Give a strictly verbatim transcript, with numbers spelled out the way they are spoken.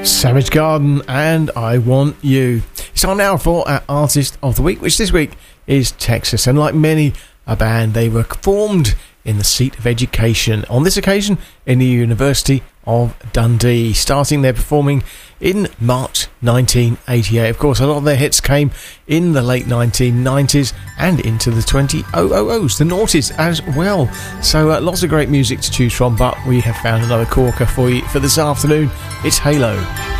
Savage Garden and I Want You. It's time now for our Artist of the Week, which this week is Texas. And like many a band, they were formed in the seat of education. On this occasion, in the University of Dundee, starting their performing in March nineteen eighty-eight. Of course, a lot of their hits came in the late nineteen nineties and into the twenty hundreds, the noughties as well. So uh, lots of great music to choose from, but we have found another corker for you for this afternoon. It's Halo.